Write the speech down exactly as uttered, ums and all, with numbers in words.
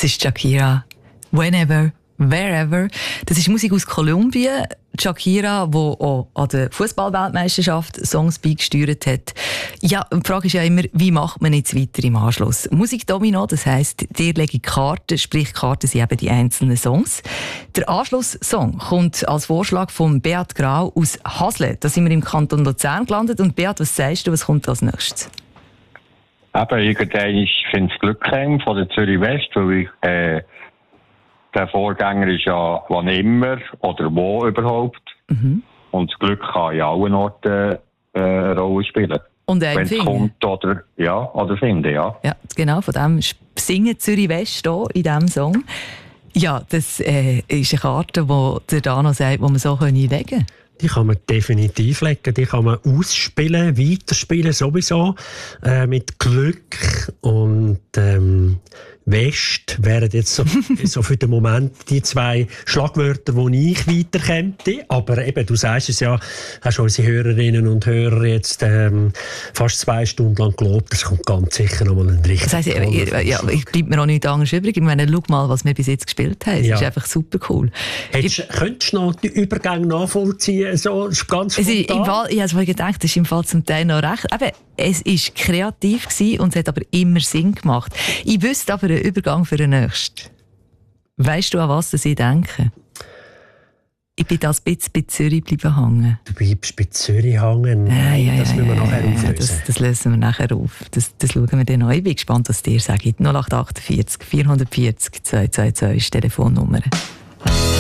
Das ist Shakira. Whenever, Wherever. Das ist Musik aus Kolumbien. Shakira, die auch an der Fußball-Weltmeisterschaft Songs beigesteuert hat. Ja, die Frage ist ja immer, wie macht man jetzt weiter im Anschluss? Musikdomino, das heisst, dir lege ich Karten, sprich Karten sind eben die einzelnen Songs. Der Anschlusssong kommt als Vorschlag von Beat Grau aus Hasle. Da sind wir im Kanton Luzern gelandet. Und Beat, was sagst du, was kommt als nächstes? Eben, irgendwann, ich finde das Glück von der Zürich West, weil ich, äh, der Vorgänger ist ja wann immer oder wo überhaupt. Mhm. Und das Glück kann ja allen Orten äh, eine Rolle spielen. Und wenn es kommt oder, ja, oder finde, ja. Ja, genau, von dem singen Zürich West hier in diesem Song. Ja, das äh, ist eine Karte, die der Dano sagt, die man so legen können. Die kann man definitiv legen, die kann man ausspielen, weiterspielen sowieso, äh, mit Glück und ähm, West wären jetzt so, so für den Moment die zwei Schlagwörter, die ich weiterkäme. Aber eben, du sagst es ja, hast unsere Hörerinnen und Hörer jetzt ähm, fast zwei Stunden lang gelobt, das kommt ganz sicher nochmal ein richtig. Das heisst, ja, ja, ich bleibe mir auch nichts anderes übrig. Ich meine, schau mal, was wir bis jetzt gespielt haben. Das ja. ist einfach super cool. Hättest, ich, könntest du noch die Übergänge nachvollziehen? So, ganz also im Fall, ich habe gedacht, das ist im Fall zum Teil noch recht. Eben, es war kreativ gewesen und es hat aber immer Sinn gemacht. Ich wüsste aber einen Übergang für den nächsten. Weisst du, an was ich denke? Ich bin das ein bisschen bei Zürich bleiben hängen. Du bleibst bei Zürich hängen? Ja, ja, das ja, müssen wir ja, nachher ja, auflösen. Das, das lösen wir nachher auf. Das, das schauen wir dann an. Ich bin gespannt, was dir sagt. null acht acht vier vier vier null zwei zwei zwei ist die Telefonnummer.